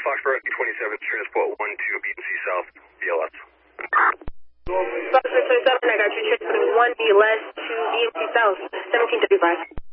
Foxtrot 27, transport 1 to BNC South, BLS. Foxtrot 27, I got you transporting 1 BLS to BNC South, 1735.